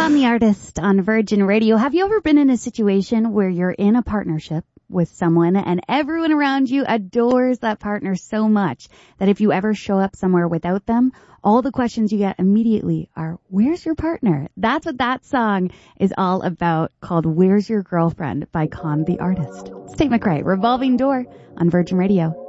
Con the Artist on Virgin Radio. Have you ever been in a situation where you're in a partnership with someone and everyone around you adores that partner so much that if you ever show up somewhere without them, all the questions you get immediately are, where's your partner? That's what that song is all about, called Where's Your Girlfriend by Con the Artist. It's Tate McRae, Revolving Door on Virgin Radio.